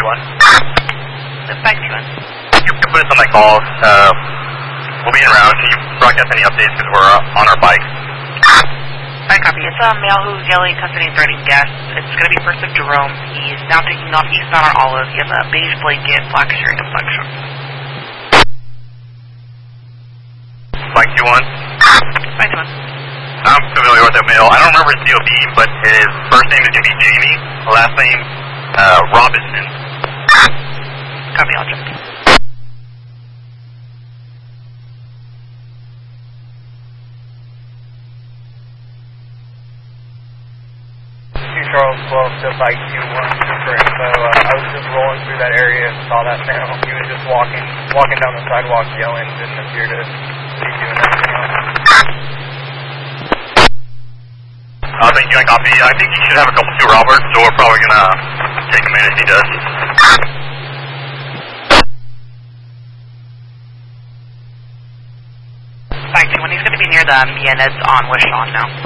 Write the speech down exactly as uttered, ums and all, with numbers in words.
one. Spike two one. You can put us on my calls. Uh, we'll be in route. Can you broadcast any updates because we're uh, on our bikes? Alright, copy. It's a male who's yelling, cussing, and threatening guests. It's going to be First of Jerome. He's now taking off eastbound on Olive. He has a beige blanket, black shirt, and black shorts. Spike two one. Spike two one. I'm familiar with that male. I don't remember his D O B, but his first name is going to be Jamie. Last name, uh, Robinson. Copy, I'll check. Charles twelve to bike two one for info. Uh, I was just rolling through that area and saw that panel. He was just walking walking down the sidewalk yelling. Didn't appear to be doing anything else. Uh, thank you, I copy. I think he should have a couple two Roberts, so we're probably going to take a minute if he does. Spike two one, he's going to be near the Mienez on West Shawn now.